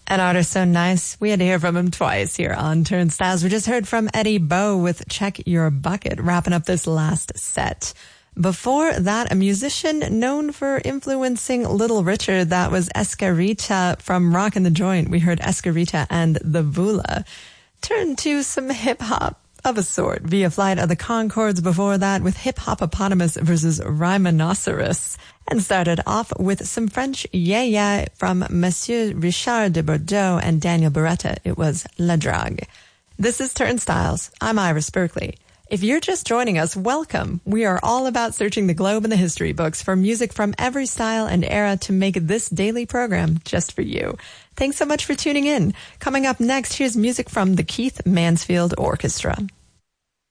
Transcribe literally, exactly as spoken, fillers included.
An artist so nice, we had to hear from him twice here on Turnstiles. We just heard from Eddie Bo with Check Your Bucket, wrapping up this last set. Before that, a musician known for influencing Little Richard, that was Escarita from Rockin' the Joint. We heard Escarita and the Vula. Turn to some hip-hop of a sort via Flight of the Conchords before that with Hip Hopopotamus versus Rhinoceros. And started off with some French yeah yeah from Monsieur Richard de Bordeaux and Daniel Beretta. It was La Drague. This is Turnstiles. I'm Iris Berkeley. If you're just joining us, welcome. We are all about searching the globe and the history books for music from every style and era to make this daily program just for you. Thanks so much for tuning in. Coming up next, here's music from the Keith Mansfield Orchestra.